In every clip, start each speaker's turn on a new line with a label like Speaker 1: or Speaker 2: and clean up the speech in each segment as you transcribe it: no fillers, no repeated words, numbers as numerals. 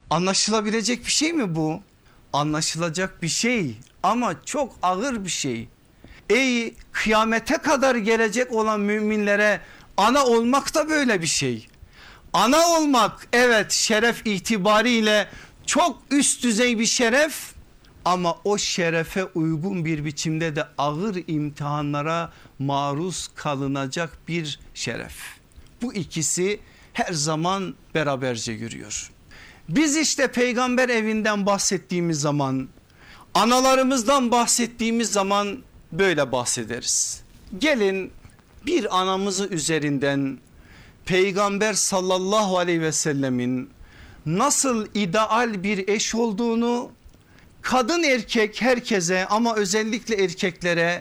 Speaker 1: Anlaşılabilecek bir şey mi bu? Anlaşılacak bir şey ama çok ağır bir şey. Ey kıyamete kadar gelecek olan müminlere ana olmak da böyle bir şey. Ana olmak evet şeref itibariyle çok üst düzey bir şeref ama o şerefe uygun bir biçimde de ağır imtihanlara maruz kalınacak bir şeref. Bu ikisi her zaman beraberce yürüyor. Biz işte peygamber evinden bahsettiğimiz zaman, analarımızdan bahsettiğimiz zaman böyle bahsederiz. Gelin bir anamızı üzerinden peygamber sallallahu aleyhi ve sellemin nasıl ideal bir eş olduğunu, kadın erkek herkese ama özellikle erkeklere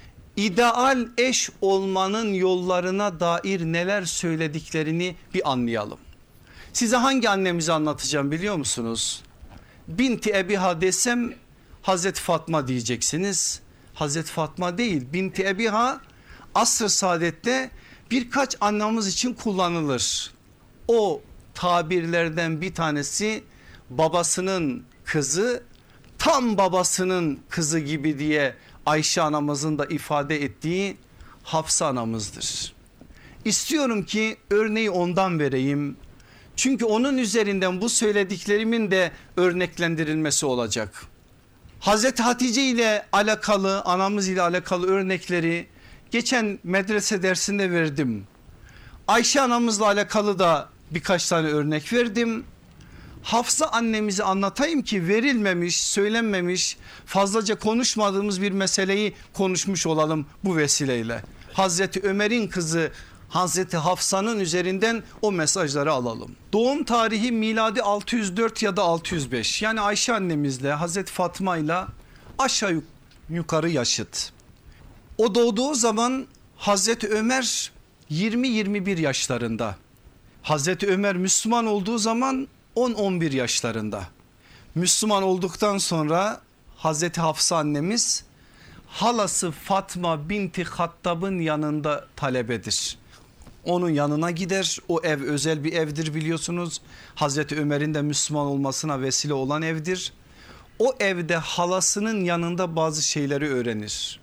Speaker 1: ideal eş olmanın yollarına dair neler söylediklerini bir anlayalım. Size hangi annemizi anlatacağım biliyor musunuz? Binti Ebiha desem Hazreti Fatma diyeceksiniz. Hazreti Fatma değil, Binti Ebiha asr-ı saadette birkaç annemiz için kullanılır. O tabirlerden bir tanesi babasının kızı, tam babasının kızı gibi diye Ayşe anamızın da ifade ettiği Hafsa anamızdır. İstiyorum ki örneği ondan vereyim. Çünkü onun üzerinden bu söylediklerimin de örneklendirilmesi olacak. Hazreti Hatice ile alakalı, anamız ile alakalı örnekleri geçen medrese dersinde verdim. Ayşe anamızla alakalı da birkaç tane örnek verdim. Hafsa annemizi anlatayım ki verilmemiş, söylenmemiş, fazlaca konuşmadığımız bir meseleyi konuşmuş olalım bu vesileyle. Hazreti Ömer'in kızı Hazreti Hafsa'nın üzerinden o mesajları alalım. Doğum tarihi miladi 604 ya da 605, yani Ayşe annemizle Hazreti Fatma ile aşağı yukarı yaşıt. O doğduğu zaman Hazreti Ömer 20-21 yaşlarında. Hazreti Ömer Müslüman olduğu zaman 10-11 yaşlarında. Müslüman olduktan sonra Hazreti Hafsa annemiz halası Fatma binti Hattab'ın yanında talebedir. Onun yanına gider. O ev özel bir evdir biliyorsunuz. Hazreti Ömer'in de Müslüman olmasına vesile olan evdir. O evde halasının yanında bazı şeyleri öğrenir.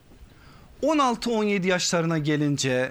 Speaker 1: 16-17 yaşlarına gelince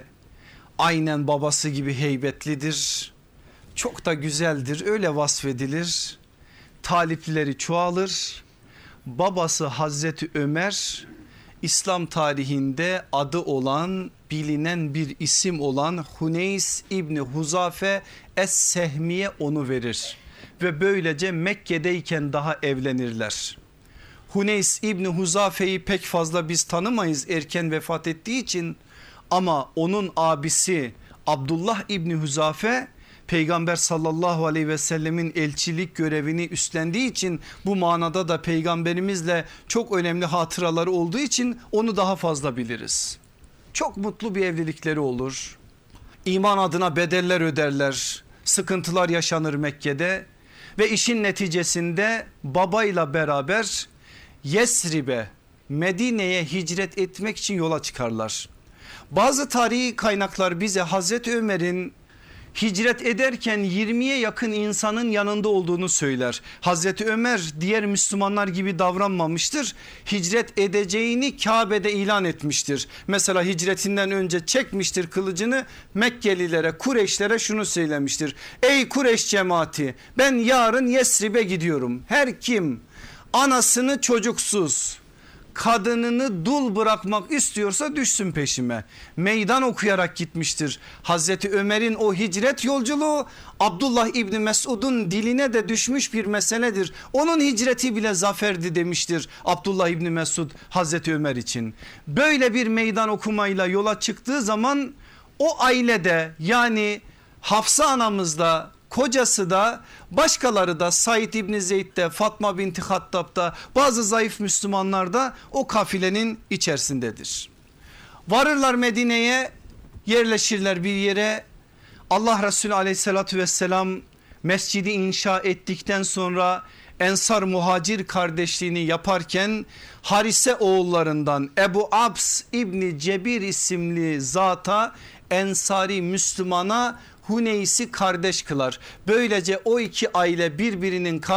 Speaker 1: aynen babası gibi heybetlidir. Çok da güzeldir, öyle vasfedilir. Talipleri çoğalır. Babası Hazreti Ömer İslam tarihinde adı olan, bilinen bir isim olan Huneys İbni Huzafe Es-Sehmiye onu verir ve böylece Mekke'deyken daha evlenirler. Huneys İbni Huzafe'yi pek fazla biz tanımayız erken vefat ettiği için, ama onun abisi Abdullah İbni Huzafe Peygamber sallallahu aleyhi ve sellemin elçilik görevini üstlendiği için, bu manada da peygamberimizle çok önemli hatıraları olduğu için onu daha fazla biliriz. Çok mutlu bir evlilikleri olur. İman adına bedeller öderler. Sıkıntılar yaşanır Mekke'de ve işin neticesinde babayla beraber Yesrib'e, Medine'ye hicret etmek için yola çıkarlar. Bazı tarihi kaynaklar bize Hazreti Ömer'in hicret ederken 20'ye yakın insanın yanında olduğunu söyler. Hazreti Ömer diğer Müslümanlar gibi davranmamıştır. Hicret edeceğini Kabe'de ilan etmiştir. Mesela hicretinden önce çekmiştir kılıcını, Mekkelilere, Kureyşlere şunu söylemiştir: ey Kureyş cemaati, ben yarın Yesrib'e gidiyorum. Her kim anasını çocuksuz, kadınını dul bırakmak istiyorsa düşsün peşime. Meydan okuyarak gitmiştir. Hazreti Ömer'in o hicret yolculuğu Abdullah İbni Mesud'un diline de düşmüş bir meseledir. Onun hicreti bile zaferdi demiştir Abdullah İbni Mesud Hazreti Ömer için. Böyle bir meydan okumayla yola çıktığı zaman o ailede, yani Hafsa anamız da, kocası da, başkaları da, Said İbni Zeyd de, Fatma binti Hattab da, bazı zayıf Müslümanlar da o kafilenin içerisindedir. Varırlar Medine'ye, yerleşirler bir yere. Allah Resulü aleyhissalatü vesselam mescidi inşa ettikten sonra Ensar Muhacir kardeşliğini yaparken Harise oğullarından Ebu Abs İbni Cebir isimli zata, Ensari Müslümana Huneys'i kardeş kılar. Böylece o iki aile birbirinin